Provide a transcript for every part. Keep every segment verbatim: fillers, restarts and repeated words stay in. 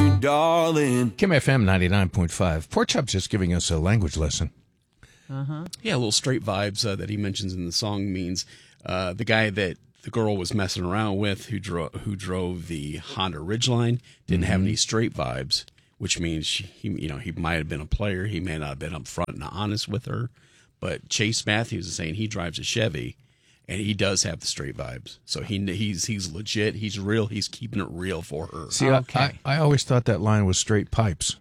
you, darling. Kim F M ninety-nine point five. Pork Chop's just giving us a language lesson. Uh-huh. Yeah, a little straight vibes uh, that he mentions in the song means uh, the guy that the girl was messing around with who, dro- who drove the Honda Ridgeline didn't mm-hmm. have any straight vibes, which means she, he, you know, he might have been a player. He may not have been upfront and honest with her. But Chase Matthews is saying he drives a Chevy, and he does have the straight vibes. So he he's he's legit. He's real. He's keeping it real for her. See, okay. I, I always thought that line was straight pipes.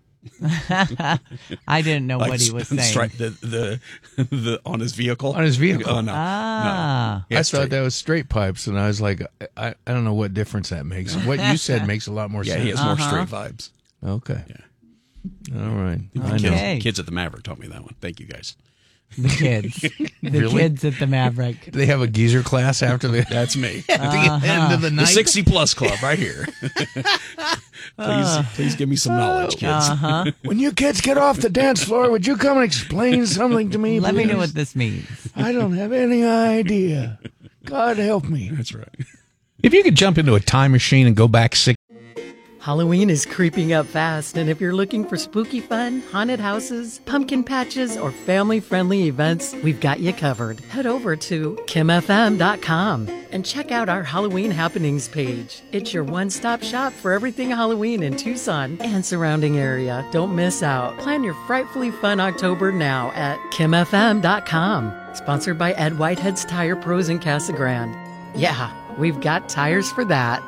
I didn't know like, what he was saying. Stri- the, the the on his vehicle. On his vehicle. Oh no, ah. no. I thought that was straight pipes, and I was like, I, I don't know what difference that makes. What you said makes a lot more yeah, sense. he has uh-huh. more straight vibes. Okay. Yeah. All right. The I kids, know. kids at the Maverick taught me that one. Thank you guys. The kids. The Really? kids at the Maverick. Do they have a geezer class after the, That's me. at the end of the The night? sixty plus club right here. please, please give me some knowledge, kids. Uh-huh. When you kids get off the dance floor, would you come and explain something to me, Let me know please? what this means. I don't have any idea. God help me. That's right. If you could jump into a time machine and go back six. Halloween is creeping up fast, and if you're looking for spooky fun, haunted houses, pumpkin patches, or family-friendly events, we've got you covered. Head over to kim f m dot com and check out our Halloween happenings page. It's your one-stop shop for everything Halloween in Tucson and surrounding area. Don't miss out. Plan your frightfully fun October now at kim f m dot com. Sponsored by Ed Whitehead's Tire Pros in Casa Grande. Yeah, we've got tires for that.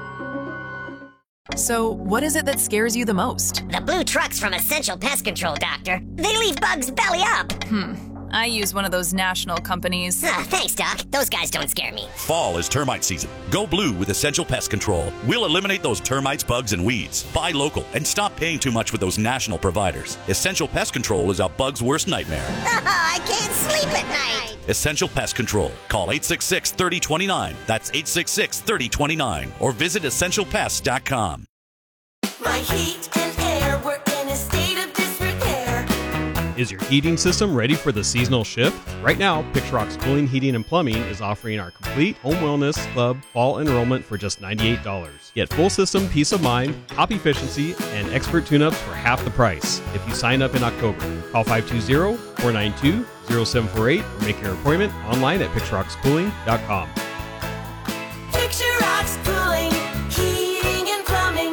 So, what is it that scares you the most? The blue trucks from Essential Pest Control, Doctor. They leave bugs belly up. Hmm. I use one of those national companies. Ah, thanks, Doc. Those guys don't scare me. Fall is termite season. Go blue with Essential Pest Control. We'll eliminate those termites, bugs, and weeds. Buy local and stop paying too much with those national providers. Essential Pest Control is a bug's worst nightmare. Oh, I can't sleep at night. Essential Pest Control. Call eight six six, three oh two nine. That's eight six six, three oh two nine. Or visit essential pest dot com. My heat and air were in a state of disrepair. Is your heating system ready for the seasonal shift? Right now, Pixrock's Cooling, Heating, and Plumbing is offering our complete Home Wellness Club fall enrollment for just ninety-eight dollars. Get full system peace of mind, top efficiency, and expert tune-ups for half the price if you sign up in October. Call five two zero, four nine two, zero seven four eight or make your appointment online at pixrocks cooling dot com. Pixrock's Cooling, Heating, and Plumbing.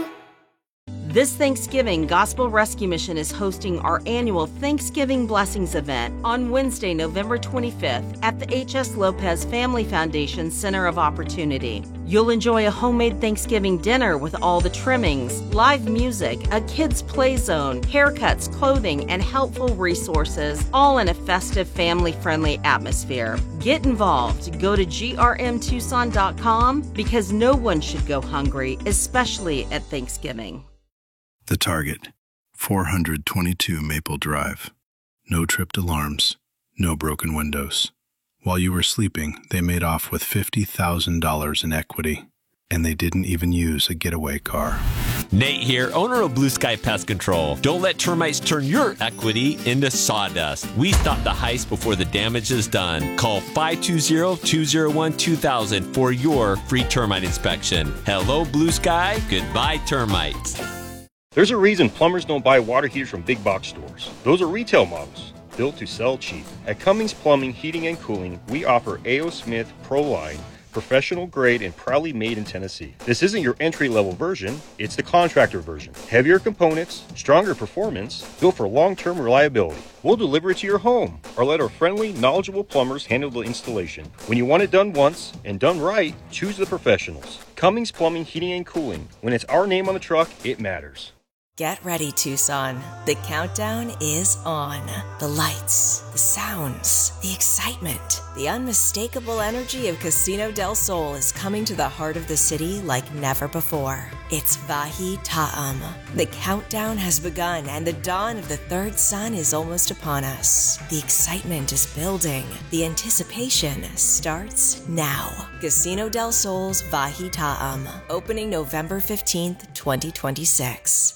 This Thanksgiving, Gospel Rescue Mission is hosting our annual Thanksgiving Blessings event on Wednesday, November twenty-fifth at the H S. Lopez Family Foundation Center of Opportunity. You'll enjoy a homemade Thanksgiving dinner with all the trimmings, live music, a kids' play zone, haircuts, clothing, and helpful resources, all in a festive, family-friendly atmosphere. Get involved. Go to G R M Tucson dot com because no one should go hungry, especially at Thanksgiving. The Target, four hundred twenty-two Maple Drive. No tripped alarms, no broken windows. While you were sleeping, they made off with fifty thousand dollars in equity, and they didn't even use a getaway car. Nate here, owner of Blue Sky Pest Control. Don't let termites turn your equity into sawdust. We stop the heist before the damage is done. Call five two zero, two zero one, two thousand for your free termite inspection. Hello, Blue Sky. Goodbye, termites. There's a reason plumbers don't buy water heaters from big box stores. Those are retail models, built to sell cheap. At Cummings Plumbing, Heating, and Cooling, we offer A O. Smith Pro Line, professional grade and proudly made in Tennessee. This isn't your entry-level version, it's the contractor version. Heavier components, stronger performance, built for long-term reliability. We'll deliver it to your home, or let our friendly, knowledgeable plumbers handle the installation. When you want it done once, and done right, choose the professionals. Cummings Plumbing, Heating, and Cooling. When it's our name on the truck, it matters. Get ready, Tucson. The countdown is on. The lights, the sounds, the excitement, the unmistakable energy of Casino del Sol is coming to the heart of the city like never before. It's Vahi Ta'am. The countdown has begun and the dawn of the third sun is almost upon us. The excitement is building. The anticipation starts now. Casino del Sol's Vahi Ta'am, opening November fifteenth, twenty twenty-six.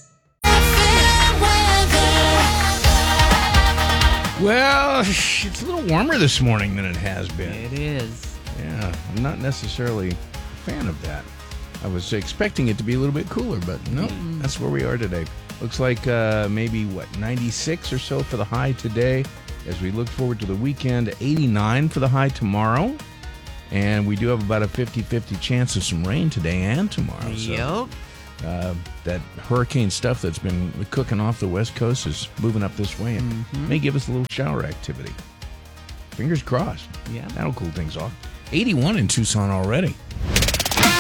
Well, it's a little warmer this morning than it has been. It is. Yeah, I'm not necessarily a fan of that. I was expecting it to be a little bit cooler, but no, that's where we are today. Looks like uh, maybe, what, ninety-six or so for the high today. As we look forward to the weekend, eighty-nine for the high tomorrow. And we do have about a fifty-fifty chance of some rain today and tomorrow. So, Yep. uh, that hurricane stuff that's been cooking off the West Coast is moving up this way and Mhm. may give us a little shower activity. Fingers crossed. Yeah. That'll cool things off. eighty-one in Tucson already.